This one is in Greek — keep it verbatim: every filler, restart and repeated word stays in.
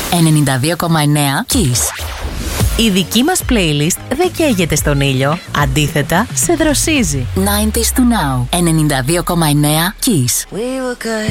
ενενήντα δύο κόμμα εννέα Kiss. Η δική μας playlist δεν καίγεται στον ήλιο, αντίθετα σε δροσίζει. ενενήντα to Now, ενενήντα δύο κόμμα εννέα Kiss. We were good.